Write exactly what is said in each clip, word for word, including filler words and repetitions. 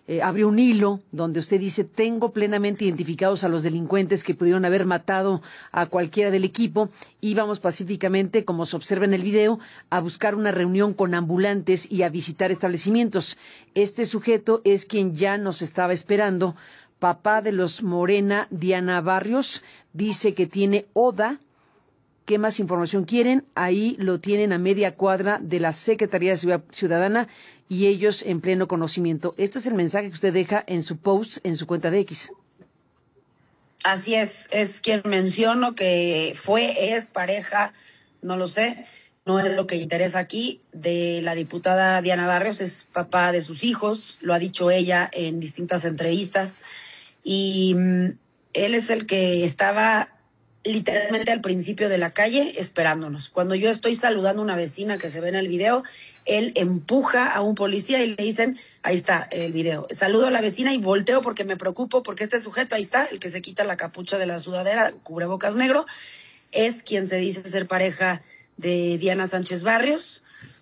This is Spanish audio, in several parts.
eh, abrió un hilo donde usted dice: tengo plenamente identificados a los delincuentes que pudieron haber matado a cualquiera del equipo. Íbamos pacíficamente, como se observa en el video, a buscar una reunión con ambulantes y a visitar establecimientos. Este sujeto es quien ya nos estaba esperando. Papá de los Morena, Diana Barrios, dice que tiene ODA. ¿Qué más información quieren? Ahí lo tienen a media cuadra de la Secretaría de Seguridad Ciudadana y ellos en pleno conocimiento. Este es el mensaje que usted deja en su post, en su cuenta de X. Así es, es quien menciono que fue, es pareja, no lo sé, no es lo que interesa aquí, de la diputada Diana Barrios, es papá de sus hijos, lo ha dicho ella en distintas entrevistas, y mm, él es el que estaba literalmente al principio de la calle esperándonos. Cuando yo estoy saludando a una vecina que se ve en el video, él empuja a un policía y le dicen, ahí está el video. Saludo a la vecina y volteo porque me preocupo, porque este sujeto, ahí está, el que se quita la capucha de la sudadera, cubrebocas negro, es quien se dice ser pareja de Diana Sánchez Barrios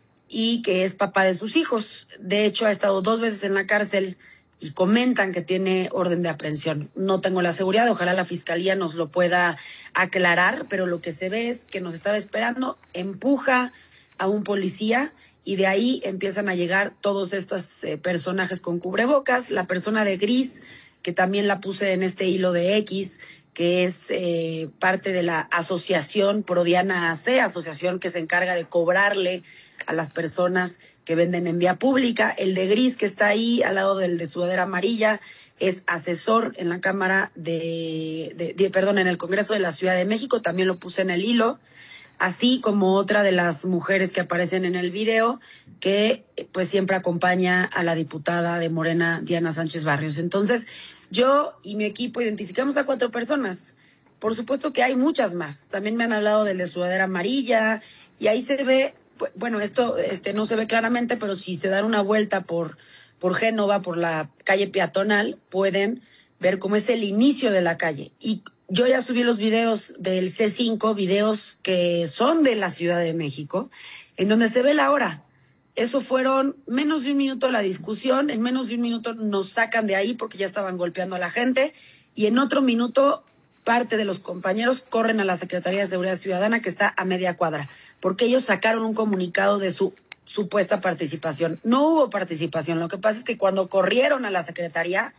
y que es papá de sus hijos. De hecho, ha estado dos veces en la cárcel y comentan que tiene orden de aprehensión. No tengo la seguridad, ojalá la fiscalía nos lo pueda aclarar, pero lo que se ve es que nos estaba esperando, empuja a un policía y de ahí empiezan a llegar todos estos eh, personajes con cubrebocas. La persona de gris, que también la puse en este hilo de X, que es eh, parte de la asociación Prodiana A C, asociación que se encarga de cobrarle a las personas que venden en vía pública. El de gris, que está ahí al lado del de sudadera amarilla, es asesor en la Cámara de, de, de, perdón, en el Congreso de la Ciudad de México, también lo puse en el hilo, así como otra de las mujeres que aparecen en el video, que pues siempre acompaña a la diputada de Morena, Diana Sánchez Barrios. Entonces, yo y mi equipo identificamos a cuatro personas. Por supuesto que hay muchas más. También me han hablado del de sudadera amarilla, y ahí se ve, bueno, esto este no se ve claramente, pero si se dan una vuelta por, por Génova, por la calle peatonal, pueden ver cómo es el inicio de la calle. Y yo ya subí los videos del C cinco, videos que son de la Ciudad de México, en donde se ve la hora. Eso fueron menos de un minuto la discusión, en menos de un minuto nos sacan de ahí porque ya estaban golpeando a la gente, y en otro minuto parte de los compañeros corren a la Secretaría de Seguridad Ciudadana, que está a media cuadra, porque ellos sacaron un comunicado de su supuesta participación. No hubo participación, lo que pasa es que cuando corrieron a la Secretaría,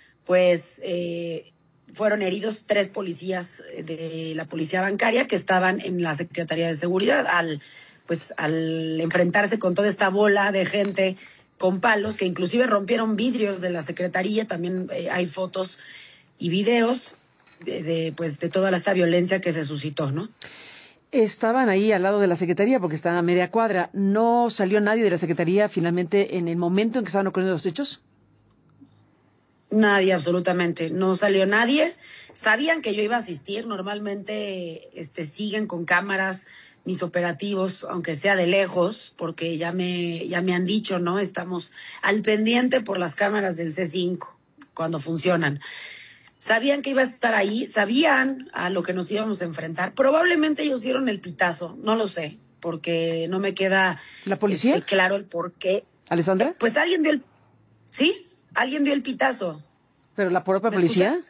pues eh, fueron heridos tres policías de la Policía Bancaria que estaban en la Secretaría de Seguridad al, pues, al enfrentarse con toda esta bola de gente con palos, que inclusive rompieron vidrios de la Secretaría. También eh, hay fotos y videos de, de, pues, de toda esta violencia que se suscitó, ¿no? Estaban ahí al lado de la Secretaría porque estaban a media cuadra. ¿No salió nadie de la Secretaría finalmente en el momento en que estaban ocurriendo los hechos? Nadie, absolutamente. No salió nadie. Sabían que yo iba a asistir. Normalmente este, siguen con cámaras mis operativos, aunque sea de lejos, porque ya me, ya me han dicho, ¿no? Estamos al pendiente por las cámaras del C cinco cuando funcionan. Sabían que iba a estar ahí, sabían a lo que nos íbamos a enfrentar. Probablemente ellos dieron el pitazo, no lo sé, porque no me queda ¿La policía? Este, claro el por qué. ¿Alessandra? Pues alguien dio el... ¿Sí? Alguien dio el pitazo. ¿Pero la propia policía? Escuchas?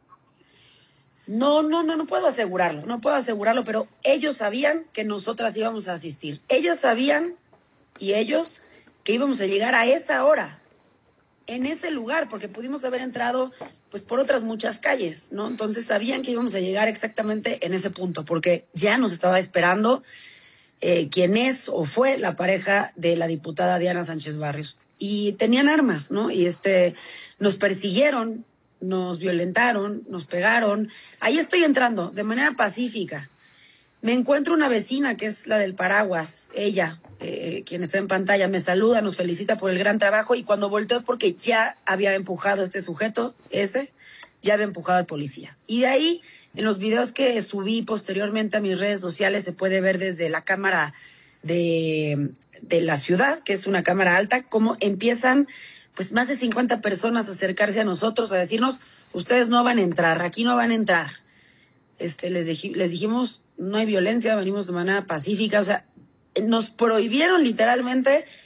No, no, no, no puedo asegurarlo, no puedo asegurarlo, pero ellos sabían que nosotras íbamos a asistir. Ellas sabían, y ellos, que íbamos a llegar a esa hora, en ese lugar, porque pudimos haber entrado pues por otras muchas calles, ¿no? Entonces sabían que íbamos a llegar exactamente en ese punto, porque ya nos estaba esperando eh, quien es o fue la pareja de la diputada Diana Sánchez Barrios. Y tenían armas, ¿no? Y este, nos persiguieron, nos violentaron, nos pegaron. Ahí estoy entrando de manera pacífica. Me encuentro una vecina que es la del paraguas, ella, eh, quien está en pantalla, me saluda, nos felicita por el gran trabajo, y cuando volteo es porque ya había empujado a este sujeto, ese, ya había empujado al policía. Y de ahí, en los videos que subí posteriormente a mis redes sociales, se puede ver desde la cámara de, de la ciudad, que es una cámara alta, cómo empiezan pues más de cincuenta personas a acercarse a nosotros, a decirnos, ustedes no van a entrar, aquí no van a entrar. Este, les, dij- les dijimos, no hay violencia, venimos de manera pacífica. O sea, nos prohibieron literalmente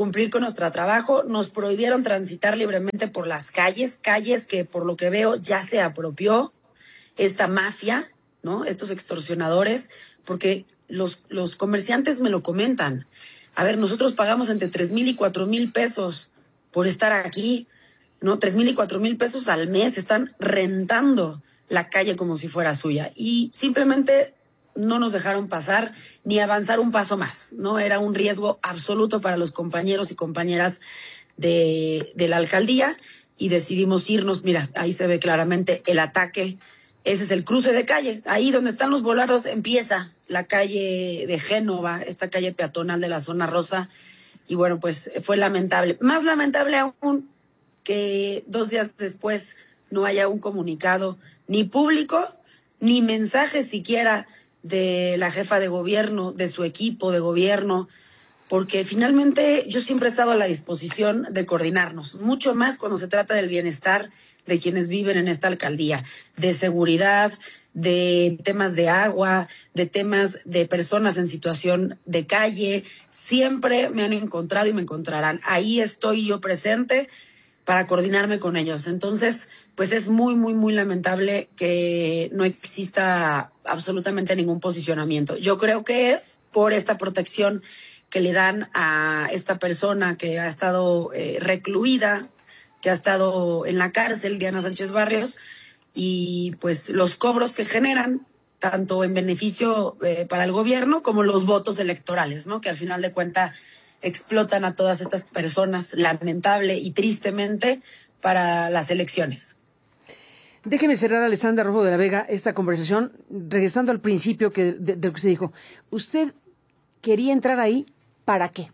cumplir con nuestro trabajo. Nos prohibieron transitar libremente por las calles, calles que por lo que veo ya se apropió esta mafia, ¿no? Estos extorsionadores, porque los, los comerciantes me lo comentan. A ver, nosotros pagamos entre tres mil y cuatro mil pesos por estar aquí, ¿no? Tres mil y cuatro mil pesos al mes, están rentando la calle como si fuera suya. Y simplemente no nos dejaron pasar ni avanzar un paso más, ¿no? Era un riesgo absoluto para los compañeros y compañeras de, de la alcaldía y decidimos irnos. Mira, ahí se ve claramente el ataque. Ese es el cruce de calle. Ahí donde están los volados empieza la calle de Génova, esta calle peatonal de la zona rosa. Y bueno, pues fue lamentable. Más lamentable aún que dos días después no haya un comunicado ni público, ni mensaje siquiera de la jefa de gobierno, de su equipo de gobierno, porque finalmente yo siempre he estado a la disposición de coordinarnos, mucho más cuando se trata del bienestar de quienes viven en esta alcaldía, de seguridad, de temas de agua, de temas de personas en situación de calle. Siempre me han encontrado y me encontrarán. Ahí estoy yo presente para coordinarme con ellos. Entonces, pues es muy, muy, muy lamentable que no exista absolutamente ningún posicionamiento. Yo creo que es por esta protección que le dan a esta persona que ha estado eh, recluida, que ha estado en la cárcel, Diana Sánchez Barrios, y pues los cobros que generan, tanto en beneficio eh, para el gobierno como los votos electorales, ¿no? Que al final de cuentas explotan a todas estas personas, lamentable y tristemente, para las elecciones. Déjeme cerrar, Alessandra Rojo de la Vega, esta conversación, regresando al principio que, de, de lo que usted dijo. ¿Usted quería entrar ahí para qué?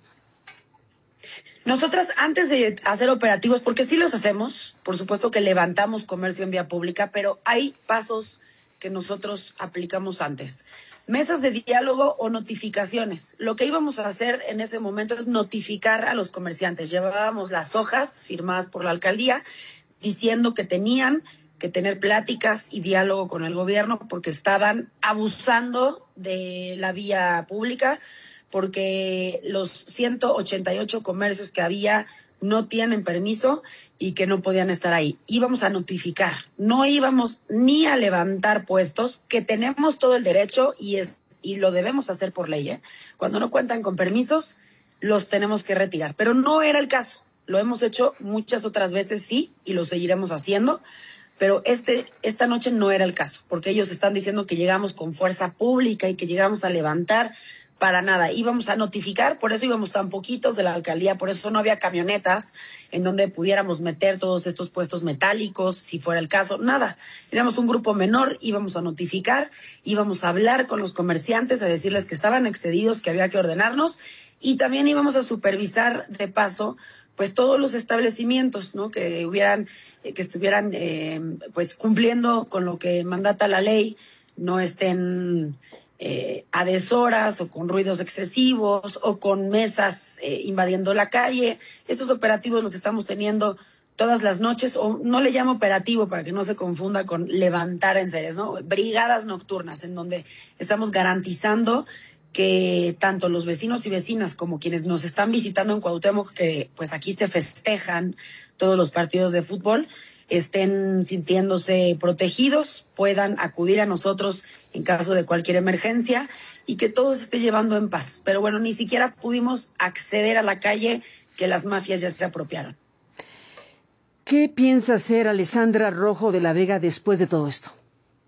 Nosotras, antes de hacer operativos, porque sí los hacemos, por supuesto que levantamos comercio en vía pública, pero hay pasos que nosotros aplicamos antes. Mesas de diálogo o notificaciones. Lo que íbamos a hacer en ese momento es notificar a los comerciantes. Llevábamos las hojas firmadas por la alcaldía diciendo que tenían que tener pláticas y diálogo con el gobierno porque estaban abusando de la vía pública, porque los ciento ochenta y ocho comercios que había no tienen permiso y que no podían estar ahí. Íbamos a notificar, no íbamos ni a levantar puestos, que tenemos todo el derecho y, es, y lo debemos hacer por ley, ¿eh? Cuando no cuentan con permisos, los tenemos que retirar. Pero no era el caso. Lo hemos hecho muchas otras veces, sí, y lo seguiremos haciendo. Pero este, esta noche no era el caso, porque ellos están diciendo que llegamos con fuerza pública y que llegamos a levantar. Para nada, íbamos a notificar, por eso íbamos tan poquitos de la alcaldía, por eso no había camionetas en donde pudiéramos meter todos estos puestos metálicos, si fuera el caso, nada. Éramos un grupo menor, íbamos a notificar, íbamos a hablar con los comerciantes, a decirles que estaban excedidos, que había que ordenarnos, y también íbamos a supervisar de paso pues todos los establecimientos, ¿no? Que hubieran, que estuvieran eh, pues cumpliendo con lo que mandata la ley, no estén Eh, a deshoras o con ruidos excesivos o con mesas eh, invadiendo la calle. Estos operativos los estamos teniendo todas las noches, o no le llamo operativo para que no se confunda con levantar enseres, ¿no? Brigadas nocturnas en donde estamos garantizando que tanto los vecinos y vecinas como quienes nos están visitando en Cuauhtémoc, que pues aquí se festejan todos los partidos de fútbol, estén sintiéndose protegidos, puedan acudir a nosotros en caso de cualquier emergencia y que todo se esté llevando en paz. Pero bueno, ni siquiera pudimos acceder a la calle, que las mafias ya se apropiaron. ¿Qué piensa hacer Alessandra Rojo de la Vega después de todo esto?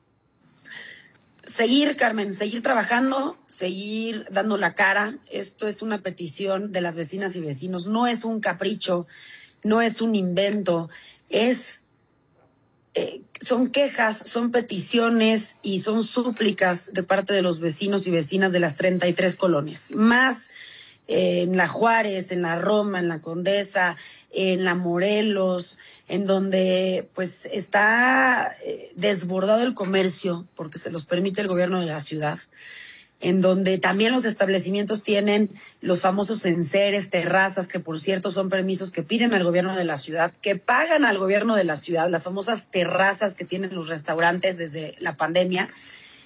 Seguir, Carmen, seguir trabajando, seguir dando la cara. Esto es una petición de las vecinas y vecinos, no es un capricho, no es un invento, es... Eh, son quejas, son peticiones y son súplicas de parte de los vecinos y vecinas de las treinta y tres colonias, más eh, en la Juárez, en la Roma, en la Condesa, en la Morelos, en donde pues está eh, desbordado el comercio porque se los permite el gobierno de la ciudad, en donde también los establecimientos tienen los famosos enseres, terrazas, que por cierto son permisos que piden al gobierno de la ciudad, que pagan al gobierno de la ciudad, las famosas terrazas que tienen los restaurantes desde la pandemia.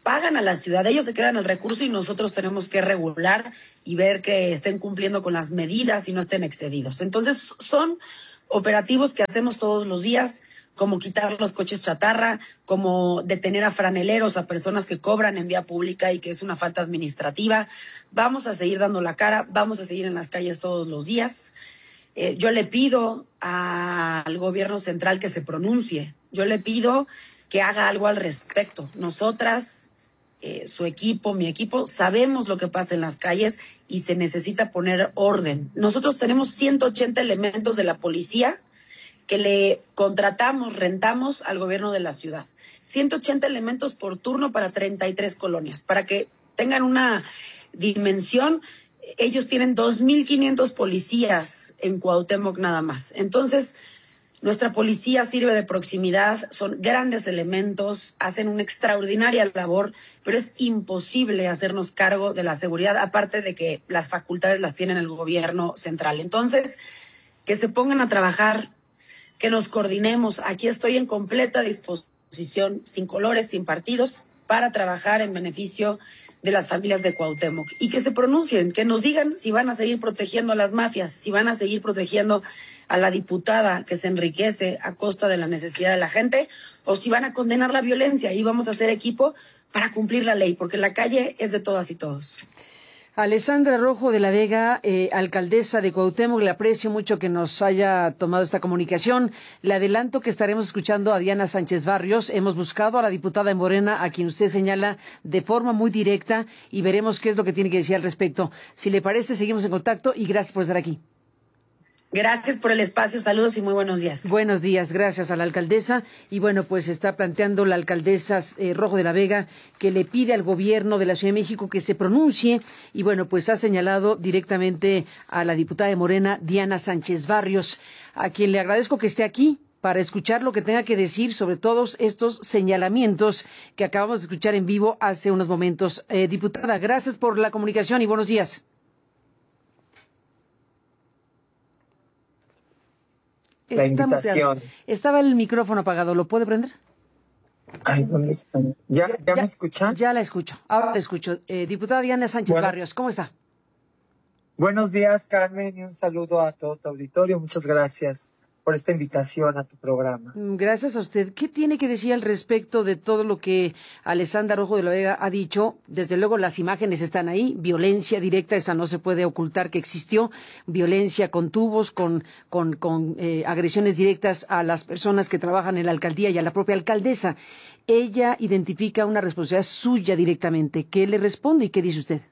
pagan a la ciudad, ellos se quedan el recurso y nosotros tenemos que regular y ver que estén cumpliendo con las medidas y no estén excedidos. Entonces son operativos que hacemos todos los días, como quitar los coches chatarra, como detener a franeleros, a personas que cobran en vía pública y que es una falta administrativa. Vamos a seguir dando la cara, vamos a seguir en las calles todos los días. Eh, yo le pido a, al gobierno central que se pronuncie, yo le pido que haga algo al respecto. Nosotras, eh, su equipo, mi equipo, sabemos lo que pasa en las calles y se necesita poner orden. Nosotros tenemos ciento ochenta elementos de la policía que le contratamos, rentamos al gobierno de la ciudad. ciento ochenta elementos por turno para treinta y tres colonias. Para que tengan una dimensión, ellos tienen dos mil quinientos policías en Cuauhtémoc nada más. Entonces, nuestra policía sirve de proximidad, son grandes elementos, hacen una extraordinaria labor, pero es imposible hacernos cargo de la seguridad, aparte de que las facultades las tiene el gobierno central. Entonces, que se pongan a trabajar, que nos coordinemos. Aquí estoy en completa disposición, sin colores, sin partidos, para trabajar en beneficio de las familias de Cuauhtémoc. Y que se pronuncien, que nos digan si van a seguir protegiendo a las mafias, si van a seguir protegiendo a la diputada que se enriquece a costa de la necesidad de la gente, o si van a condenar la violencia. Y vamos a hacer equipo para cumplir la ley, porque la calle es de todas y todos. Alessandra Rojo de la Vega, eh, alcaldesa de Cuauhtémoc, le aprecio mucho que nos haya tomado esta comunicación. Le adelanto que estaremos escuchando a Diana Sánchez Barrios. Hemos buscado a la diputada de Morena, a quien usted señala de forma muy directa, y veremos qué es lo que tiene que decir al respecto. Si le parece, seguimos en contacto y gracias por estar aquí. Gracias por el espacio, saludos y muy buenos días. Buenos días, gracias a la alcaldesa. Y bueno, pues está planteando la alcaldesa eh, Rojo de la Vega que le pide al gobierno de la Ciudad de México que se pronuncie. Y bueno, pues ha señalado directamente a la diputada de Morena, Diana Sánchez Barrios, a quien le agradezco que esté aquí para escuchar lo que tenga que decir sobre todos estos señalamientos que acabamos de escuchar en vivo hace unos momentos. Eh, diputada, gracias por la comunicación y buenos días. La Está invitación. muteado. Estaba el micrófono apagado, ¿lo puede prender? Ay, ¿dónde está? ¿Ya, ya, ya me escuchan? Ya la escucho, ahora la escucho. Eh, diputada Diana Sánchez bueno, Barrios, ¿cómo está? Buenos días, Carmen, y un saludo a todo tu auditorio. Muchas gracias por esta invitación a tu programa. Gracias a usted. ¿Qué tiene que decir al respecto de todo lo que Alessandra Rojo de la Vega ha dicho? Desde luego las imágenes están ahí, violencia directa, esa no se puede ocultar que existió, violencia con tubos, con, con, con eh, agresiones directas a las personas que trabajan en la alcaldía y a la propia alcaldesa. Ella identifica una responsabilidad suya directamente. ¿Qué le responde y qué dice usted?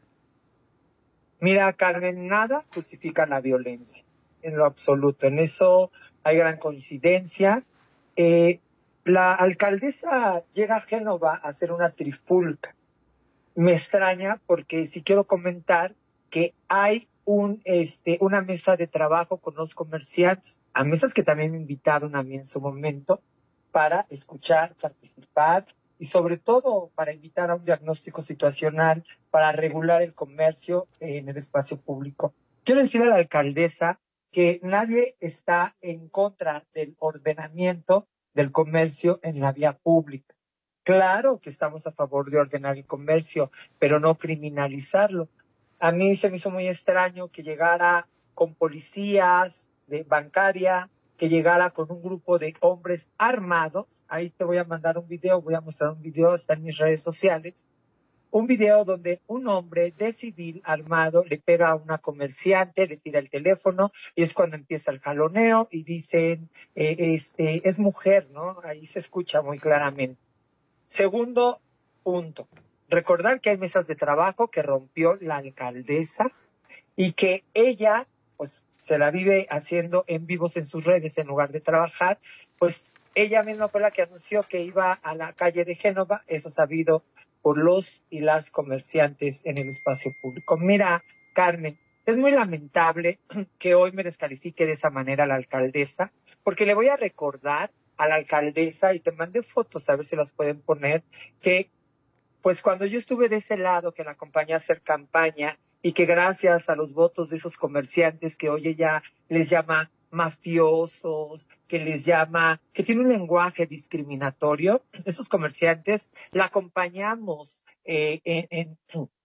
Mira, Carmen, nada justifica la violencia, en lo absoluto. En eso hay gran coincidencia. Eh, la alcaldesa llega a Génova a hacer una trifulca. Me extraña porque sí quiero comentar que hay un, este, una mesa de trabajo con los comerciantes, a mesas que también me invitaron a mí en su momento, para escuchar, participar y sobre todo para invitar a un diagnóstico situacional para regular el comercio en el espacio público. Quiero decirle a la alcaldesa que nadie está en contra del ordenamiento del comercio en la vía pública. Claro que estamos a favor de ordenar el comercio, pero no criminalizarlo. A mí se me hizo muy extraño que llegara con policías de bancaria, que llegara con un grupo de hombres armados. Ahí te voy a mandar un video, voy a mostrar un video, está en mis redes sociales. Un video donde un hombre de civil armado le pega a una comerciante, le tira el teléfono y es cuando empieza el jaloneo y dicen, eh, este, es mujer, ¿no? Ahí se escucha muy claramente. Segundo punto, recordar que hay mesas de trabajo que rompió la alcaldesa y que ella, pues, se la vive haciendo en vivos en sus redes en lugar de trabajar, pues ella misma fue la que anunció que iba a la calle de Génova, eso sabido por los y las comerciantes en el espacio público. Mira, Carmen, es muy lamentable que hoy me descalifique de esa manera la alcaldesa, porque le voy a recordar a la alcaldesa, y te mandé fotos a ver si las pueden poner, que pues cuando yo estuve de ese lado, que la acompañé a hacer campaña, y que gracias a los votos de esos comerciantes que hoy ella les llama mafiosos, que les llama, que tiene un lenguaje discriminatorio. Esos comerciantes la acompañamos eh, en, en,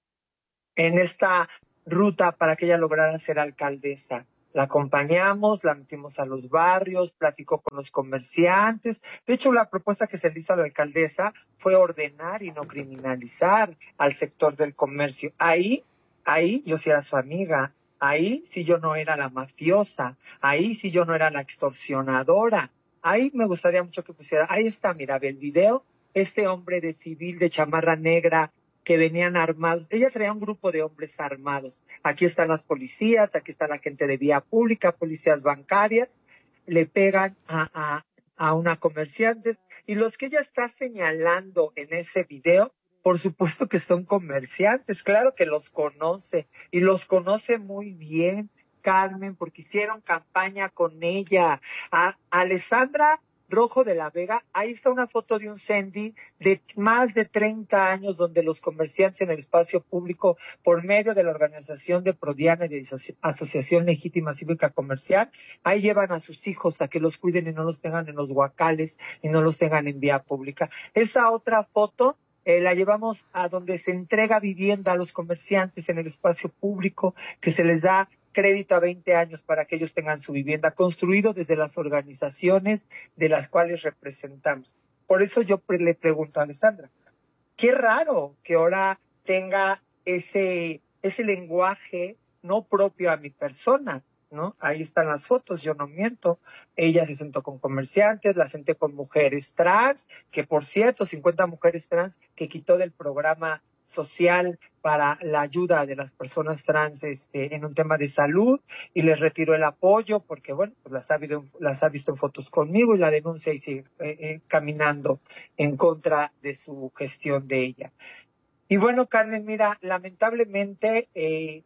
en esta ruta para que ella lograra ser alcaldesa. La acompañamos, la metimos a los barrios, platicó con los comerciantes. De hecho, la propuesta que se le hizo a la alcaldesa fue ordenar y no criminalizar al sector del comercio. Ahí, ahí yo sí era su amiga. Ahí sí yo no era la mafiosa. Ahí sí yo no era la extorsionadora. Ahí me gustaría mucho que pusiera. Ahí está, mira, ve el video. Este hombre de civil, de chamarra negra, que venían armados. Ella traía un grupo de hombres armados. Aquí están las policías, aquí está la gente de vía pública, policías bancarias. Le pegan a, a, a una comerciante. Y los que ella está señalando en ese video, por supuesto que son comerciantes. Claro que los conoce y los conoce muy bien, Carmen, porque hicieron campaña con ella. A, a Alessandra Rojo de la Vega, ahí está una foto de un Sandy de más de treinta años donde los comerciantes en el espacio público, por medio de la organización de Prodiana y de Asociación Legítima Cívica Comercial, ahí llevan a sus hijos a que los cuiden y no los tengan en los guacales y no los tengan en vía pública. Esa otra foto eh, la llevamos a donde se entrega vivienda a los comerciantes en el espacio público, que se les da crédito a veinte años para que ellos tengan su vivienda, construido desde las organizaciones de las cuales representamos. Por eso yo pre- le pregunto a Alessandra, qué raro que ahora tenga ese, ese lenguaje no propio a mi persona, ¿no? Ahí están las fotos, yo no miento. Ella se sentó con comerciantes, la senté con mujeres trans, que por cierto, cincuenta mujeres trans que quitó del programa social para la ayuda de las personas trans este, en un tema de salud, y les retiró el apoyo porque, bueno, pues las ha, visto, las ha visto en fotos conmigo y la denuncia y sigue eh, eh, caminando en contra de su gestión de ella. Y bueno, Carmen, mira, lamentablemente eh,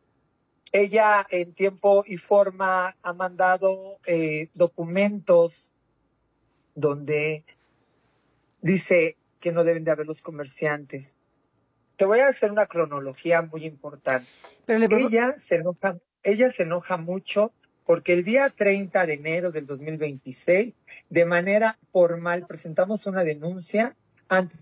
ella en tiempo y forma ha mandado eh, documentos donde dice que no deben de haber los comerciantes. Te voy a hacer una cronología muy importante. Pero le propo- Ella se enoja, ella se enoja mucho porque el día treinta de enero del dos mil veintiséis, de manera formal, presentamos una denuncia ante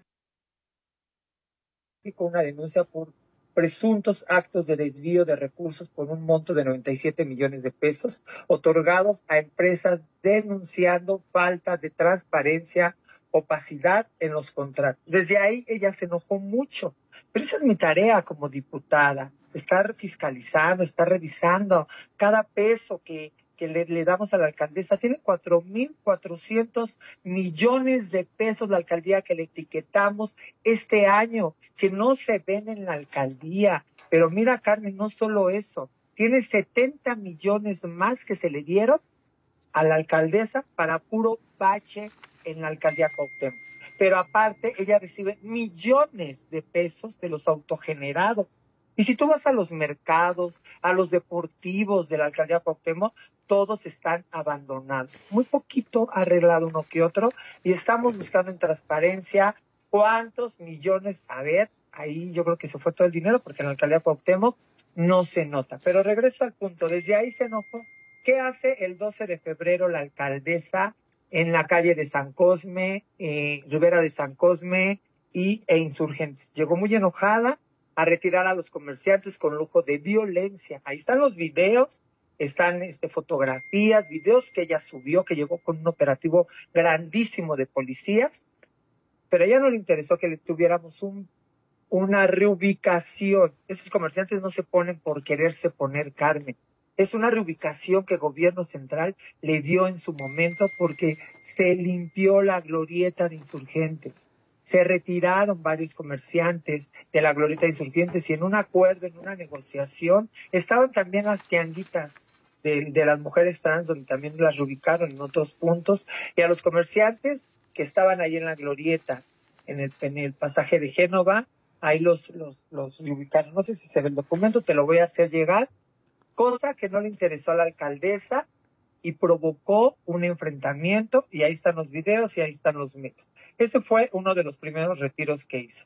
una denuncia por presuntos actos de desvío de recursos por un monto de noventa y siete millones de pesos otorgados a empresas, denunciando falta de transparencia, opacidad en los contratos. Desde ahí ella se enojó mucho, pero esa es mi tarea como diputada, estar fiscalizando, estar revisando cada peso que, que le, le damos a la alcaldesa. Tiene cuatro mil cuatrocientos millones de pesos la alcaldía que le etiquetamos este año, que no se ven en la alcaldía. Pero mira, Carmen, no solo eso, tiene setenta millones más que se le dieron a la alcaldesa para puro bache en la alcaldía Cuauhtémoc. Pero aparte, ella recibe millones de pesos de los autogenerados. Y si tú vas a los mercados, a los deportivos de la alcaldía Cuauhtémoc, todos están abandonados. Muy poquito arreglado uno que otro, y estamos buscando en transparencia cuántos millones, a ver, ahí yo creo que se fue todo el dinero porque en la alcaldía Cuauhtémoc no se nota. Pero regreso al punto, desde ahí se enojó. ¿Qué hace el doce de febrero la alcaldesa en la calle de San Cosme, eh, Rivera de San Cosme y, e Insurgentes? Llegó muy enojada a retirar a los comerciantes con lujo de violencia. Ahí están los videos, están este, fotografías, videos que ella subió, que llegó con un operativo grandísimo de policías, pero a ella no le interesó que le tuviéramos un, una reubicación. Esos comerciantes no se ponen por quererse poner, Carmen. Es una reubicación que el gobierno central le dio en su momento porque se limpió la glorieta de Insurgentes. Se retiraron varios comerciantes de la glorieta de Insurgentes y en un acuerdo, en una negociación, estaban también las tianguitas de, de las mujeres trans, donde también las reubicaron en otros puntos, y a los comerciantes que estaban ahí en la glorieta, en el, en el pasaje de Génova, ahí los, los, los reubicaron. No sé si se ve el documento, te lo voy a hacer llegar, cosa que no le interesó a la alcaldesa y provocó un enfrentamiento, y ahí están los videos y ahí están los medios. Ese fue uno de los primeros retiros que hizo.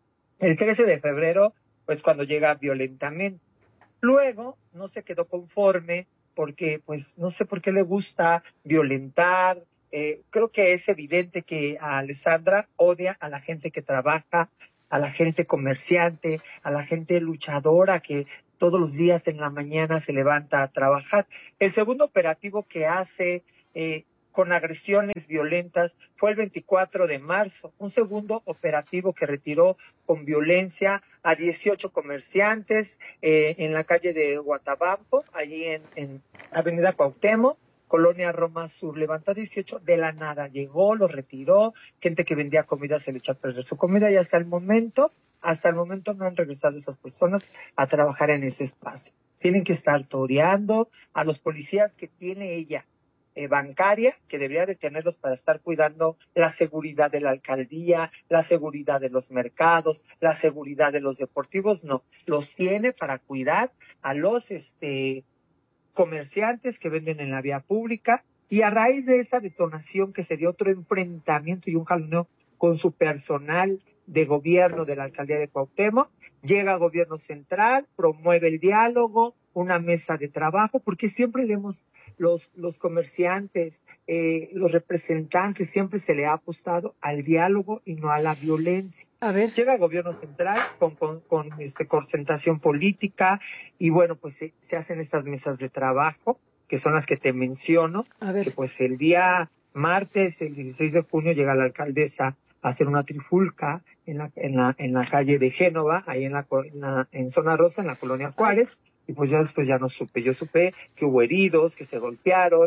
El trece de febrero, pues cuando llega violentamente. Luego, no se quedó conforme porque pues no sé por qué le gusta violentar. Eh, creo que es evidente que a Alessandra odia a la gente que trabaja, a la gente comerciante, a la gente luchadora que todos los días en la mañana se levanta a trabajar. El segundo operativo que hace eh, con agresiones violentas fue el veinticuatro de marzo, un segundo operativo que retiró con violencia a dieciocho comerciantes eh, en la calle de Guatabampo, allí en, en Avenida Cuauhtémoc, Colonia Roma Sur. Levantó a dieciocho de la nada, llegó, los retiró, gente que vendía comida se le echó a perder su comida y hasta el momento, hasta el momento no han regresado esas personas a trabajar en ese espacio. Tienen que estar toreando a los policías que tiene ella, Eh, bancaria, que debería de tenerlos para estar cuidando la seguridad de la alcaldía, la seguridad de los mercados, la seguridad de los deportivos. No, los tiene para cuidar a los este, comerciantes que venden en la vía pública. Y a raíz de esa detonación que se dio otro enfrentamiento y un jaloneo con su personal de gobierno de la alcaldía de Cuauhtémoc, llega al gobierno central, promueve el diálogo, una mesa de trabajo, porque siempre leemos los, los comerciantes, eh, los representantes, siempre se le ha apostado al diálogo y no a la violencia. A ver. Llega el gobierno central con, con, con este, concentración política y bueno, pues se, se hacen estas mesas de trabajo, que son las que te menciono, A ver. que pues el día martes, el dieciséis de junio, llega la alcaldesa a hacer una trifulca en la, en la, en la calle de Génova, ahí en la, en la en Zona Rosa, en la colonia Juárez, y pues yo después ya no supe. Yo supe que hubo heridos, que se golpearon,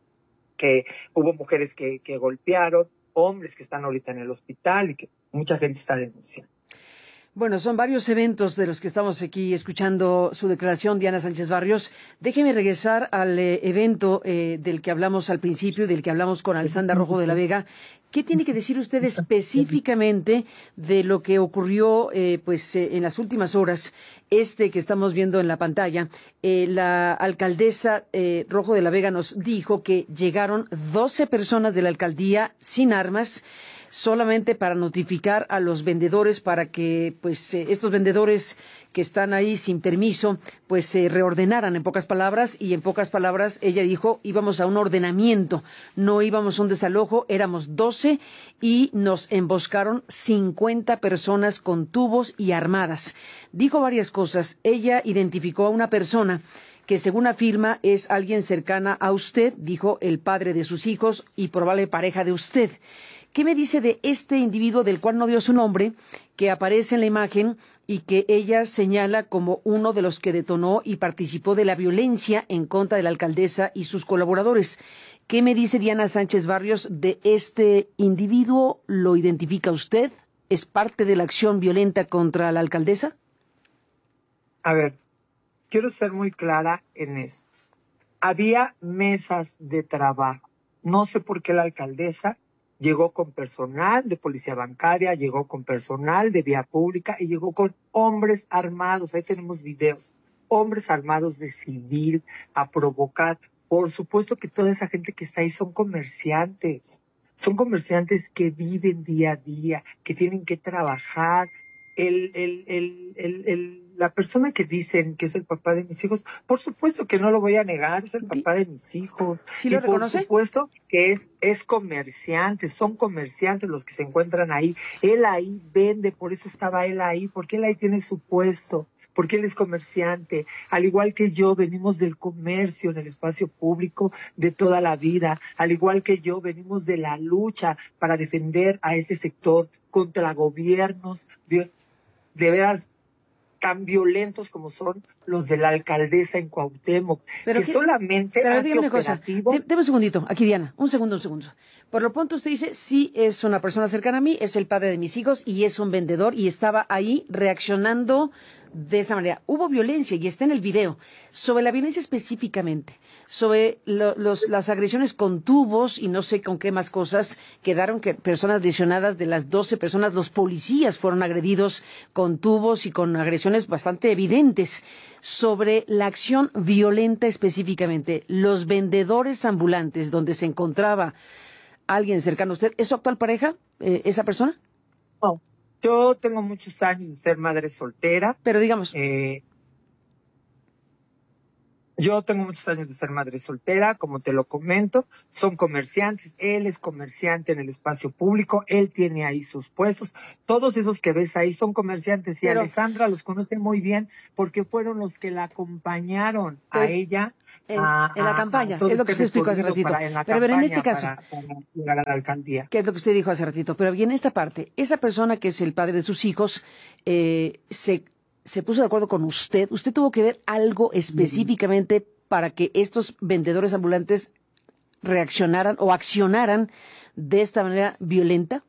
que hubo mujeres que, que golpearon, hombres que están ahorita en el hospital y que mucha gente está denunciando. Bueno, son varios eventos de los que estamos aquí escuchando su declaración, Diana Sánchez Barrios. Déjeme regresar al eh, evento eh, del que hablamos al principio, del que hablamos con Alessandra Rojo de la Vega. ¿Qué tiene que decir usted específicamente de lo que ocurrió eh, pues eh, en las últimas horas? Este que estamos viendo en la pantalla, eh, la alcaldesa eh, Rojo de la Vega nos dijo que llegaron doce personas de la alcaldía sin armas, solamente para notificar a los vendedores para que pues eh, estos vendedores que están ahí sin permiso pues se eh, reordenaran, en pocas palabras, y en pocas palabras ella dijo íbamos a un ordenamiento, no íbamos a un desalojo, éramos doce y nos emboscaron cincuenta personas con tubos y armadas. Dijo varias cosas. Ella identificó a una persona que según afirma es alguien cercana a usted, dijo el padre de sus hijos y probable pareja de usted. ¿Qué me dice de este individuo del cual no dio su nombre, que aparece en la imagen y que ella señala como uno de los que detonó y participó de la violencia en contra de la alcaldesa y sus colaboradores? ¿Qué me dice Diana Sánchez Barrios de este individuo? ¿Lo identifica usted? ¿Es parte de la acción violenta contra la alcaldesa? A ver, quiero ser muy clara en esto. Había mesas de trabajo. No sé por qué la alcaldesa llegó con personal de policía bancaria, llegó con personal de vía pública y llegó con hombres armados. Ahí tenemos videos. Hombres armados de civil a provocar. Por supuesto que toda esa gente que está ahí son comerciantes. Son comerciantes que viven día a día, que tienen que trabajar. El, el, el, el, el, la persona que dicen que es el papá de mis hijos, por supuesto que no lo voy a negar, es el papá de mis hijos. ¿Sí y lo reconoce? Por supuesto que es, es comerciante, son comerciantes los que se encuentran ahí. Él ahí vende, por eso estaba él ahí, porque él ahí tiene su puesto, porque él es comerciante. Al igual que yo, venimos del comercio en el espacio público de toda la vida. Al igual que yo, venimos de la lucha para defender a este sector contra gobiernos de, de veras tan violentos como son los de la alcaldesa en Cuauhtémoc, pero que ¿qué? solamente Pero hace dígame una cosa, operativos. deme un segundito, aquí Diana, un segundo, un segundo. Por lo pronto usted dice, sí es una persona cercana a mí, es el padre de mis hijos y es un vendedor y estaba ahí reaccionando de esa manera. Hubo violencia y está en el video. Sobre la violencia específicamente, sobre lo, los, las agresiones con tubos y no sé con qué más cosas, quedaron que personas lesionadas. De las doce personas, los policías fueron agredidos con tubos y con agresiones bastante evidentes. Sobre la acción violenta específicamente, los vendedores ambulantes donde se encontraba alguien cercano a usted, ¿es su actual pareja, eh, esa persona? No, yo tengo muchos años de ser madre soltera. Pero digamos, Eh, Yo tengo muchos años de ser madre soltera, como te lo comento, son comerciantes, él es comerciante en el espacio público, él tiene ahí sus puestos, todos esos que ves ahí son comerciantes y Pero, Alessandra los conoce muy bien porque fueron los que la acompañaron a pero ella en, a, en la a, a campaña, todo es lo que este usted explicó hace recorrido ratito. para, en la Pero a ver, en este campaña caso, para, para llegar a la alcaldía. que es lo que usted dijo hace ratito, pero bien, en esta parte, esa persona que es el padre de sus hijos, eh, se, se puso de acuerdo con usted. ¿Usted tuvo que ver algo específicamente para que estos vendedores ambulantes reaccionaran o accionaran de esta manera violenta?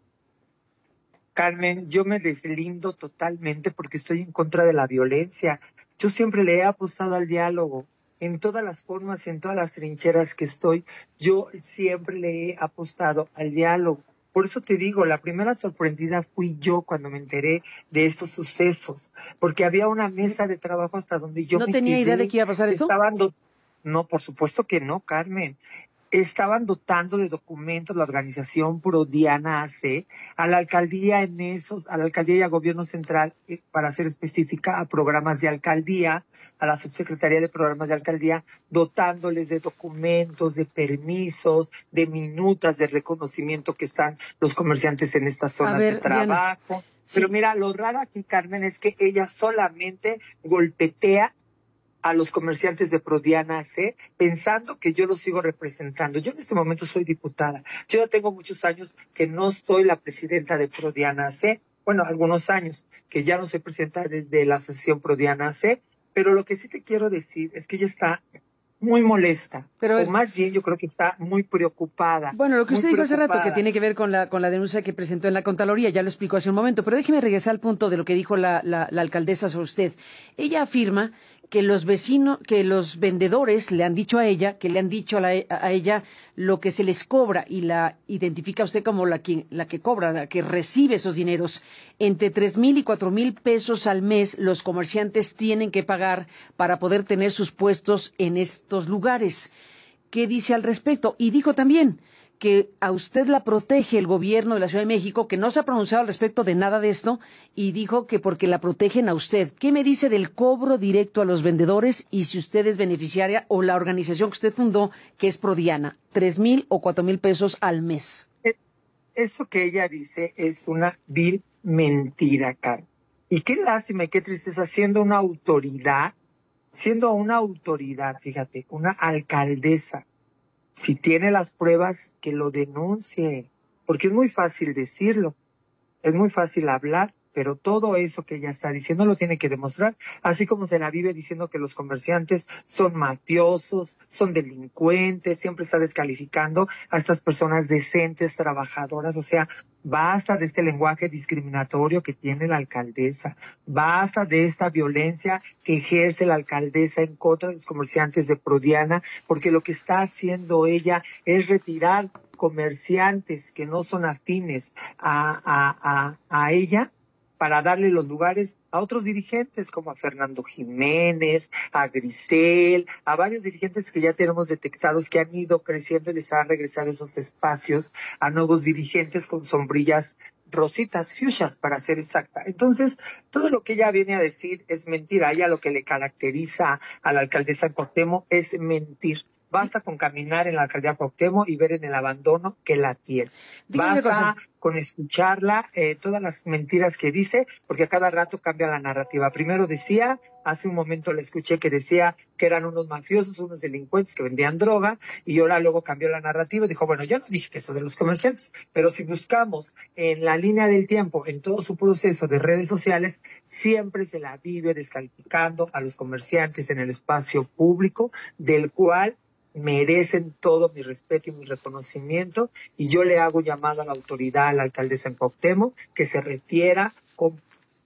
Carmen, yo me deslindo totalmente porque estoy en contra de la violencia. Yo siempre le he apostado al diálogo. En todas las formas y en todas las trincheras que estoy, yo siempre le he apostado al diálogo. Por eso te digo, la primera sorprendida fui yo cuando me enteré de estos sucesos, porque había una mesa de trabajo hasta donde yo ¿No me tenía idea de quedé. que iba a pasar esto? Estaban do- No, por supuesto que no, Carmen. Estaban dotando de documentos la organización Prodiana A C a la alcaldía en esos, a la alcaldía y a gobierno central, eh, para ser específica, a programas de alcaldía, a la subsecretaría de programas de alcaldía, dotándoles de documentos, de permisos, de minutas de reconocimiento que están los comerciantes en estas A zonas de ver, Diana, trabajo. Pero sí, mira, lo raro aquí, Carmen, es que ella solamente golpetea a los comerciantes de Prodiana C, pensando que yo los sigo representando. Yo en este momento soy diputada. Yo ya tengo muchos años que no soy la presidenta de Prodiana C. Bueno, algunos años que ya no soy presidenta de, de la asociación Prodiana C, pero lo que sí te quiero decir es que ella está muy molesta, pero a o ver, más bien yo creo que está muy preocupada, bueno, lo que muy usted dijo hace rato, que preocupada. tiene que ver con la, con la denuncia que presentó en la Contraloría, ya lo explicó hace un momento, pero déjeme regresar al punto de lo que dijo la, la, la alcaldesa sobre usted. Ella afirma que los vecinos, que los vendedores le han dicho a ella, que le han dicho a, la, a ella lo que se les cobra y la identifica usted como la que, la que cobra, la que recibe esos dineros. Entre tres mil y cuatro mil pesos al mes los comerciantes tienen que pagar para poder tener sus puestos en estos lugares. ¿Qué dice al respecto? Y dijo también que a usted la protege el gobierno de la Ciudad de México, que no se ha pronunciado al respecto de nada de esto, y dijo que porque la protegen a usted. ¿Qué me dice del cobro directo a los vendedores y si usted es beneficiaria o la organización que usted fundó, que es Prodiana? ¿Tres mil o cuatro mil pesos al mes? E- Eso que ella dice es una vil mentira, Carmen. Y qué lástima y qué tristeza, siendo una autoridad, siendo una autoridad, fíjate, una alcaldesa, si tiene las pruebas, que lo denuncie, porque es muy fácil decirlo, es muy fácil hablar, pero todo eso que ella está diciendo lo tiene que demostrar, así como se la vive diciendo que los comerciantes son mafiosos, son delincuentes, siempre está descalificando a estas personas decentes, trabajadoras, o sea, basta de este lenguaje discriminatorio que tiene la alcaldesa, basta de esta violencia que ejerce la alcaldesa en contra de los comerciantes de Prodiana, porque lo que está haciendo ella es retirar comerciantes que no son afines a, a, a, a ella para darle los lugares a otros dirigentes como a Fernando Jiménez, a Grisel, a varios dirigentes que ya tenemos detectados que han ido creciendo y les ha regresado esos espacios a nuevos dirigentes con sombrillas rositas, fuchsias, para ser exacta. Entonces, todo lo que ella viene a decir es mentira. A ella lo que le caracteriza a la alcaldesa Cuauhtémoc es mentir. Basta con caminar en la alcaldía Cuauhtémoc y ver en el abandono que la tiene. Dígame una cosa. Basta con escucharla, eh, todas las mentiras que dice, porque a cada rato cambia la narrativa. Primero decía, hace un momento le escuché que decía que eran unos mafiosos, unos delincuentes que vendían droga, y ahora luego cambió la narrativa y dijo, bueno, yo no dije que eso de los comerciantes, pero si buscamos en la línea del tiempo, en todo su proceso de redes sociales, siempre se la vive descalificando a los comerciantes en el espacio público, del cual merecen todo mi respeto y mi reconocimiento, y yo le hago llamado a la autoridad, a la alcaldesa en Cuauhtémoc, que se refiera con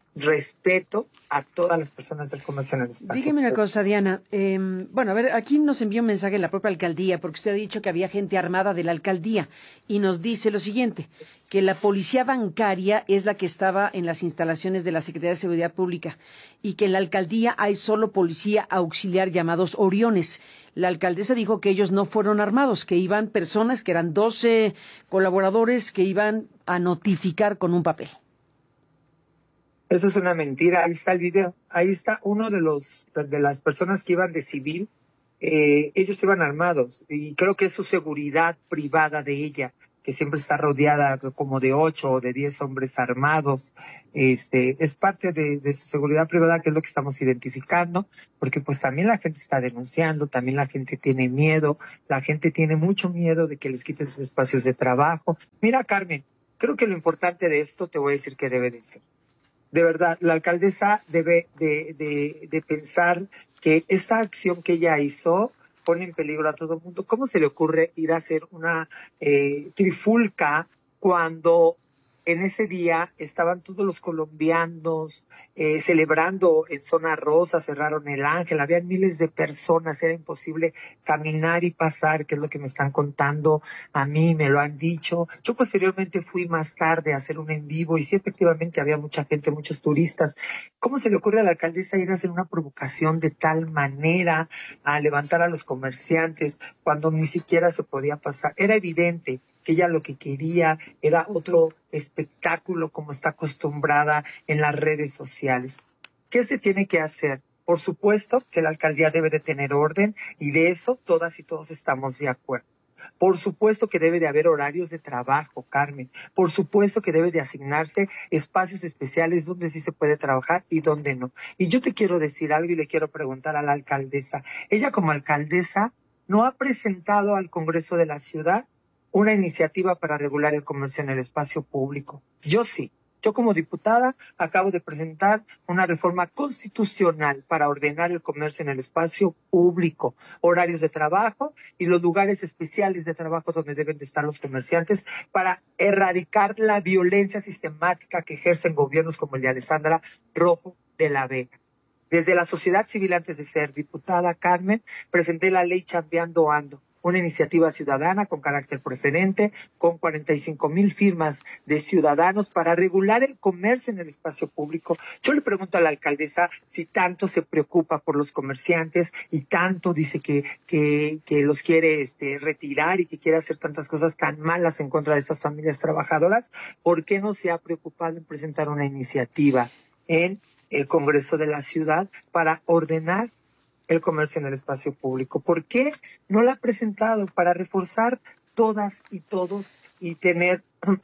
respeto a todas las personas del comercio en el espacio Dígame una público. cosa, Diana. Eh, bueno, a ver, aquí nos envió un mensaje la propia alcaldía, porque usted ha dicho que había gente armada de la alcaldía, y nos dice lo siguiente, que la policía bancaria es la que estaba en las instalaciones de la Secretaría de Seguridad Pública, y que en la alcaldía hay solo policía auxiliar llamados Oriones. La alcaldesa dijo que ellos no fueron armados, que iban personas, que eran doce colaboradores que iban a notificar con un papel. Eso es una mentira, ahí está el video, ahí está uno de los de las personas que iban de civil, eh, ellos iban armados y creo que es su seguridad privada de ella, que siempre está rodeada como de ocho o de diez hombres armados. Este, es parte de, de su seguridad privada, que es lo que estamos identificando, porque pues también la gente está denunciando, también la gente tiene miedo, la gente tiene mucho miedo de que les quiten sus espacios de trabajo. Mira, Carmen, creo que lo importante de esto, te voy a decir que debe de ser. De verdad, la alcaldesa debe de, de, de pensar que esta acción que ella hizo pone en peligro a todo el mundo. ¿Cómo se le ocurre ir a hacer una eh, trifulca cuando en ese día estaban todos los colombianos eh, celebrando en Zona Rosa, cerraron el Ángel, habían miles de personas, era imposible caminar y pasar, que es lo que me están contando a mí, me lo han dicho. Yo posteriormente fui más tarde a hacer un en vivo y sí, efectivamente había mucha gente, muchos turistas. ¿Cómo se le ocurre a la alcaldesa ir a hacer una provocación de tal manera, a levantar a los comerciantes, cuando ni siquiera se podía pasar? Era evidente que ella lo que quería era otro espectáculo como está acostumbrada en las redes sociales. ¿Qué se tiene que hacer? Por supuesto que la alcaldía debe de tener orden y de eso todas y todos estamos de acuerdo. Por supuesto que debe de haber horarios de trabajo, Carmen. Por supuesto que debe de asignarse espacios especiales donde sí se puede trabajar y donde no. Y yo te quiero decir algo y le quiero preguntar a la alcaldesa. Ella como alcaldesa no ha presentado al Congreso de la Ciudad una iniciativa para regular el comercio en el espacio público. Yo sí. Yo como diputada acabo de presentar una reforma constitucional para ordenar el comercio en el espacio público, horarios de trabajo y los lugares especiales de trabajo donde deben de estar los comerciantes para erradicar la violencia sistemática que ejercen gobiernos como el de Alessandra Rojo de la Vega. Desde la sociedad civil, antes de ser diputada, Carmen, presenté la ley Chambeando Ando, una iniciativa ciudadana con carácter preferente, con cuarenta y cinco mil firmas de ciudadanos para regular el comercio en el espacio público. Yo le pregunto a la alcaldesa si tanto se preocupa por los comerciantes y tanto dice que, que, que los quiere este, retirar y que quiere hacer tantas cosas tan malas en contra de estas familias trabajadoras, ¿por qué no se ha preocupado en presentar una iniciativa en el Congreso de la Ciudad para ordenar el comercio en el espacio público? ¿Por qué no la ha presentado para reforzar todas y todos y tener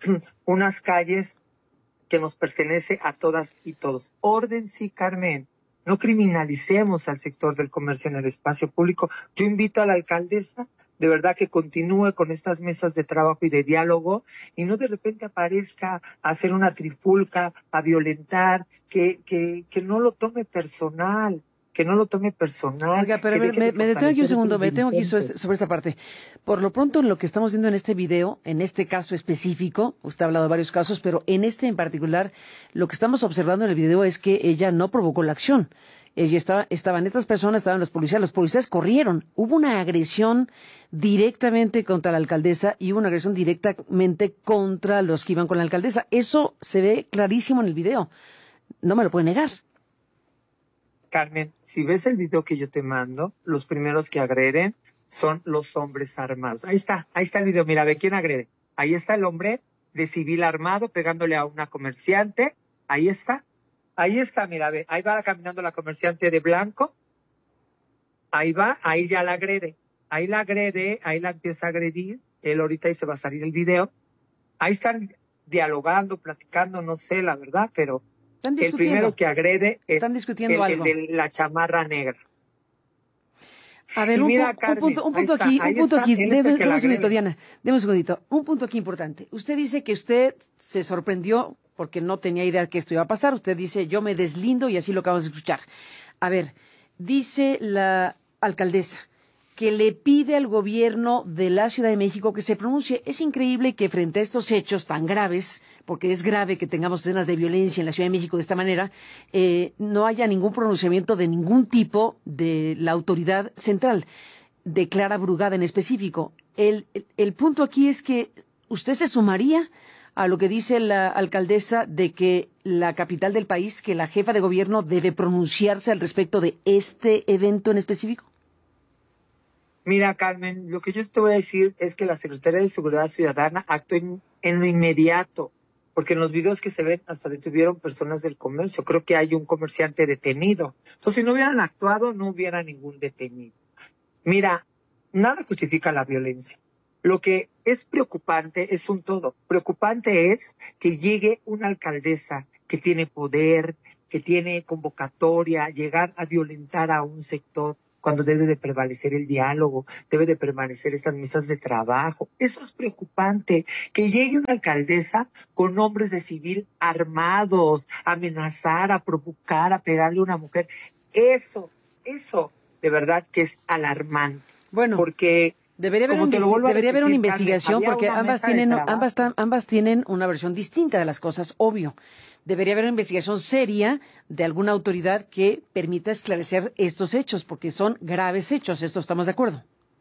unas calles que nos pertenece a todas y todos? Orden, sí, Carmen. No criminalicemos al sector del comercio en el espacio público. Yo invito a la alcaldesa de verdad que continúe con estas mesas de trabajo y de diálogo y no de repente aparezca a hacer una trifulca, a violentar, que, que, que no lo tome personal. que no lo tome personal. Oiga, pero me, me, me detengo aquí un segundo, me detengo aquí sobre, sobre esta parte. Por lo pronto, en lo que estamos viendo en este video, en este caso específico, usted ha hablado de varios casos, pero en este en particular, lo que estamos observando en el video es que ella no provocó la acción. Ella estaba, estaban estas personas, estaban los policías, los policías corrieron. Hubo una agresión directamente contra la alcaldesa y hubo una agresión directamente contra los que iban con la alcaldesa. Eso se ve clarísimo en el video. No me lo puede negar. Carmen, si ves el video que yo te mando, los primeros que agreden son los hombres armados. Ahí está, ahí está el video. Mira, ve quién agrede. Ahí está el hombre de civil armado pegándole a una comerciante. Ahí está. Ahí está, mira, ve. Ahí va caminando la comerciante de blanco. Ahí va, ahí ya la agrede. Ahí la agrede, ahí la empieza a agredir. Él ahorita ahí se va a salir el video. Ahí están dialogando, platicando, no sé la verdad, pero el primero que agrede es Están discutiendo el, algo. el de la chamarra negra. A ver, un, mira, pu Carmen, un punto, un punto está, aquí, un punto está, aquí. Deme un segundito, agrede. Diana. Deme un segundito. Un punto aquí importante. Usted dice que usted se sorprendió porque no tenía idea que esto iba a pasar. Usted dice, yo me deslindo y así lo acabamos de escuchar. A ver, dice la alcaldesa que le pide al gobierno de la Ciudad de México que se pronuncie. Es increíble que frente a estos hechos tan graves, porque es grave que tengamos escenas de violencia en la Ciudad de México de esta manera, eh, no haya ningún pronunciamiento de ningún tipo de la autoridad central, de Clara Brugada en específico. El, el, el punto aquí es que usted se sumaría a lo que dice la alcaldesa de que la capital del país, que la jefa de gobierno debe pronunciarse al respecto de este evento en específico. Mira, Carmen, lo que yo te voy a decir es que la Secretaría de Seguridad Ciudadana actuó en, en lo inmediato, porque en los videos que se ven hasta detuvieron personas del comercio. Creo que hay un comerciante detenido. Entonces, si no hubieran actuado, no hubiera ningún detenido. Mira, nada justifica la violencia. Lo que es preocupante es un todo. Preocupante es que llegue una alcaldesa que tiene poder, que tiene convocatoria, llegar a violentar a un sector cuando debe de prevalecer el diálogo, debe de prevalecer estas mesas de trabajo. Eso es preocupante, que llegue una alcaldesa con hombres de civil armados, a amenazar, a provocar, a pegarle a una mujer. Eso, eso de verdad que es alarmante. Bueno, porque debería haber, como te lo vuelvo a debería haber una repetir, Carmen, investigación había porque una ambas mesa de tienen, trabajo. ambas, tam- ambas tienen una versión distinta de las cosas, obvio. Debería haber una investigación seria de alguna autoridad que permita esclarecer estos hechos, porque son graves hechos, esto estamos de acuerdo.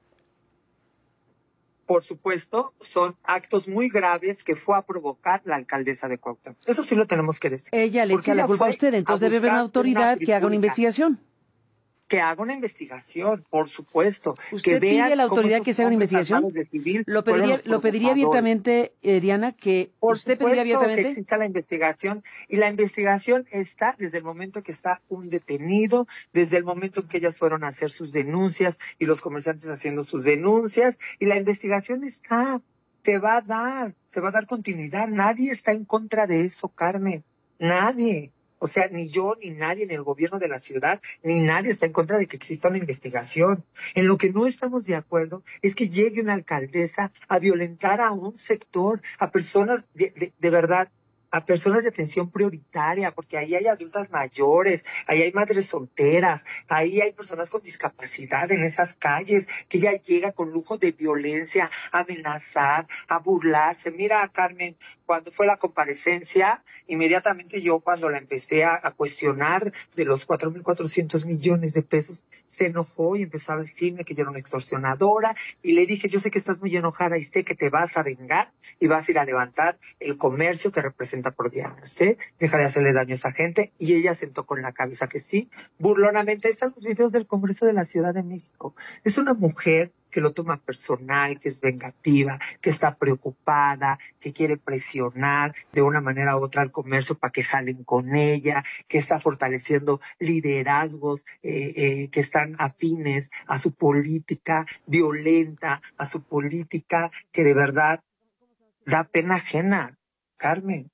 Por supuesto, son actos muy graves que fue a provocar la alcaldesa de Cuautla. Eso sí lo tenemos que decir. Ella le Porque echa la ella culpa a fue usted, entonces a debe haber una buscar una autoridad que haga una trifulca. investigación. Que haga una investigación, por supuesto. Que ¿Usted pide vean a la cómo autoridad esos que se haga una hombres investigación? armados de civil Lo fueron pediría, los lo pediría provocadores. abiertamente, eh, Diana, que Por usted pediría supuesto que abiertamente. exista la investigación, y la investigación está desde el momento que está un detenido, desde el momento que ellas fueron a hacer sus denuncias y los comerciantes haciendo sus denuncias, y la investigación está, se va a dar, se va a dar continuidad. Nadie está en contra de eso, Carmen, nadie. O sea, ni yo, ni nadie en el gobierno de la ciudad, ni nadie está en contra de que exista una investigación. En lo que no estamos de acuerdo es que llegue una alcaldesa a violentar a un sector, a personas de, de, de verdad, a personas de atención prioritaria, porque ahí hay adultas mayores, ahí hay madres solteras, ahí hay personas con discapacidad en esas calles, que ella llega con lujo de violencia, a amenazar, a burlarse. Mira, Carmen, cuando fue la comparecencia, inmediatamente yo cuando la empecé a, a cuestionar de los cuatro mil cuatrocientos millones de pesos, se enojó y empezó a decirme que yo era una extorsionadora, y le dije, yo sé que estás muy enojada y sé que te vas a vengar y vas a ir a levantar el comercio que representa por Diana, ¿sí? Deja de hacerle daño a esa gente. Y ella sentó con la cabeza que sí, burlonamente. Ahí están los videos del Congreso de la Ciudad de México. Es una mujer que lo toma personal, que es vengativa, que está preocupada, que quiere presionar de una manera u otra al comercio para que jalen con ella, que está fortaleciendo liderazgos eh, eh, que están afines a su política violenta, a su política que de verdad da pena ajena, Carmen.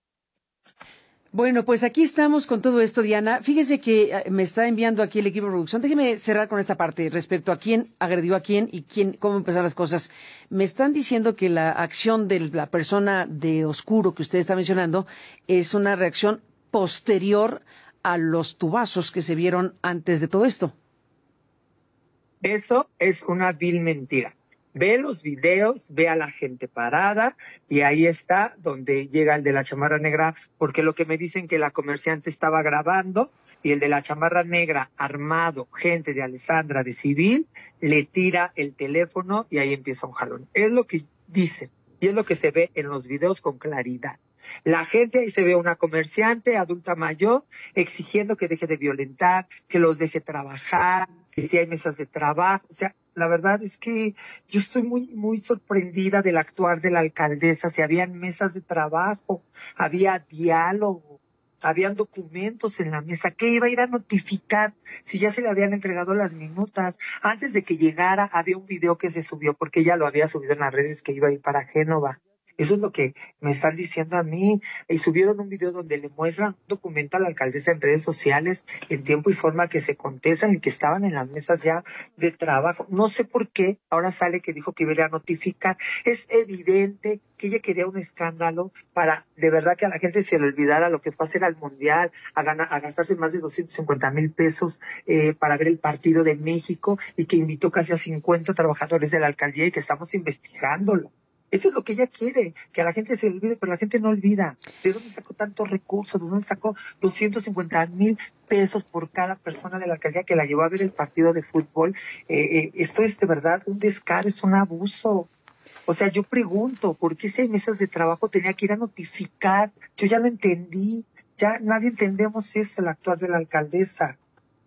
Bueno, pues aquí estamos con todo esto, Diana. Fíjese que eh, me está enviando aquí el equipo de producción. Déjeme cerrar con esta parte respecto a quién agredió a quién y quién, cómo empezaron las cosas. Me están diciendo que la acción de la persona de oscuro que usted está mencionando es una reacción posterior a los tubazos que se vieron antes de todo esto. Eso es una vil mentira. Ve los videos, ve a la gente parada, y ahí está donde llega el de la chamarra negra, porque lo que me dicen que la comerciante estaba grabando y el de la chamarra negra armado, gente de Alessandra de civil, le tira el teléfono y ahí empieza un jalón. Es lo que dicen y es lo que se ve en los videos con claridad. La gente, ahí se ve una comerciante adulta mayor exigiendo que deje de violentar, que los deje trabajar, que si hay mesas de trabajo. O sea, la verdad es que yo estoy muy, muy sorprendida del actuar de la alcaldesa. Si habían mesas de trabajo, había diálogo, habían documentos en la mesa. ¿Qué iba a ir a notificar si ya se le habían entregado las minutas? Antes de que llegara, había un video que se subió, porque ella lo había subido en las redes, que iba a ir para Génova. Eso es lo que me están diciendo a mí. Y subieron un video donde le muestran un documento a la alcaldesa en redes sociales, en tiempo y forma, que se contestan y que estaban en las mesas ya de trabajo. No sé por qué ahora sale que dijo que iba a ir a notificar. Es evidente que ella quería un escándalo para de verdad que a la gente se le olvidara lo que fue hacer al Mundial, a, ganar, a gastarse más de doscientos cincuenta mil pesos eh, para ver el partido de México, y que invitó casi a cincuenta trabajadores de la alcaldía y que estamos investigándolo. Eso es lo que ella quiere, que a la gente se le olvide, pero la gente no olvida. ¿De dónde sacó tantos recursos? ¿De dónde sacó doscientos cincuenta mil pesos por cada persona de la alcaldía que la llevó a ver el partido de fútbol? Eh, eh, esto es de verdad un descaro, es un abuso. O sea, yo pregunto, ¿por qué si hay mesas de trabajo tenía que ir a notificar? Yo ya lo entendí, ya nadie entendemos eso, el actuar de la alcaldesa.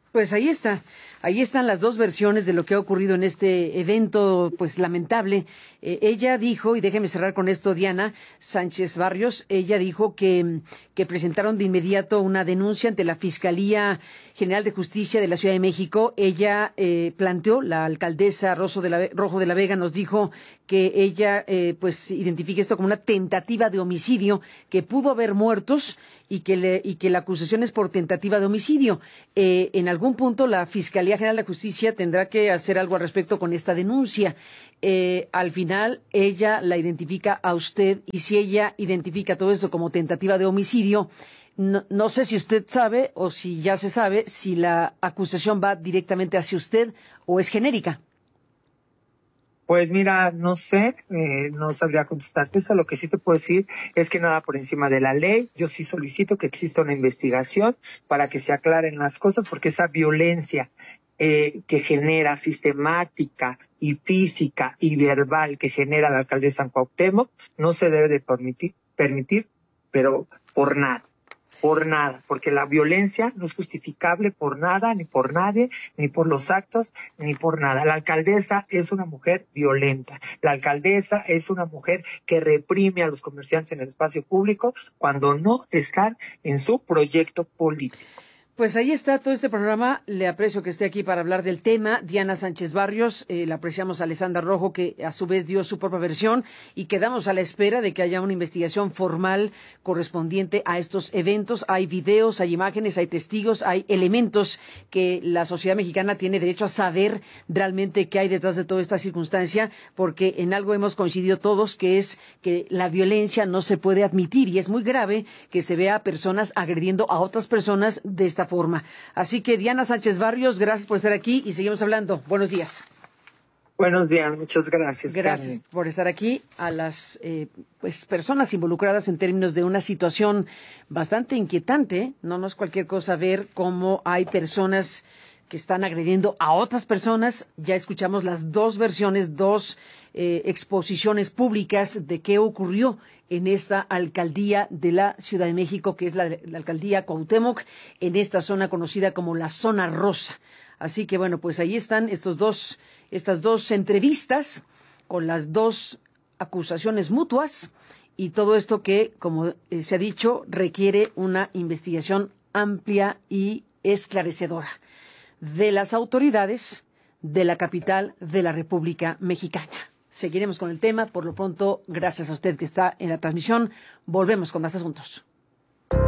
Pues ahí está, ahí están las dos versiones de lo que ha ocurrido en este evento, pues lamentable. Eh, ella dijo, y déjeme cerrar con esto, Diana Sánchez Barrios, ella dijo que, que presentaron de inmediato una denuncia ante la Fiscalía General de Justicia de la Ciudad de México. Ella eh, planteó, la alcaldesa Rojo de la, Rojo de la Vega nos dijo que ella eh, pues identifica esto como una tentativa de homicidio, que pudo haber muertos y que, le, y que la acusación es por tentativa de homicidio. Eh, en algún punto la Fiscalía General de Justicia tendrá que hacer algo al respecto con esta denuncia. Eh, al final ella la identifica a usted, y si ella identifica todo esto como tentativa de homicidio, no, no sé si usted sabe o si ya se sabe si la acusación va directamente hacia usted o es genérica. Pues mira, no sé, eh, no sabría contestarte eso. Lo que sí te puedo decir es que nada por encima de la ley. Yo sí solicito que exista una investigación para que se aclaren las cosas, porque esa violencia eh, que genera sistemática y física y verbal que genera la alcaldesa Cuauhtémoc no se debe de permitir, permitir, pero por nada. Por nada, porque la violencia no es justificable por nada, ni por nadie, ni por los actos, ni por nada. La alcaldesa es una mujer violenta. La alcaldesa es una mujer que reprime a los comerciantes en el espacio público cuando no están en su proyecto político. Pues ahí está todo este programa. Le aprecio que esté aquí para hablar del tema. Diana Sánchez Barrios, eh, le apreciamos a Alessandra Rojo, que a su vez dio su propia versión, y quedamos a la espera de que haya una investigación formal correspondiente a estos eventos. Hay videos, hay imágenes, hay testigos, hay elementos que la sociedad mexicana tiene derecho a saber realmente qué hay detrás de toda esta circunstancia, porque en algo hemos coincidido todos, que es que la violencia no se puede admitir, y es muy grave que se vea a personas agrediendo a otras personas de esta forma. Así que Diana Sánchez Barrios, gracias por estar aquí y seguimos hablando. Buenos días. Buenos días, muchas gracias. Gracias Carmen. por estar aquí. A las eh, pues personas involucradas en términos de una situación bastante inquietante, no, no es cualquier cosa ver cómo hay personas que están agrediendo a otras personas. Ya escuchamos las dos versiones, dos eh, exposiciones públicas de qué ocurrió en esta alcaldía de la Ciudad de México, que es la, la alcaldía Cuauhtémoc, en esta zona conocida como la zona rosa. Así que bueno, pues ahí están estos dos, estas dos entrevistas con las dos acusaciones mutuas, y todo esto que, como eh, se ha dicho, requiere una investigación amplia y esclarecedora de las autoridades de la capital de la República Mexicana. Seguiremos con el tema. Por lo pronto, gracias a usted que está en la transmisión. Volvemos con más asuntos.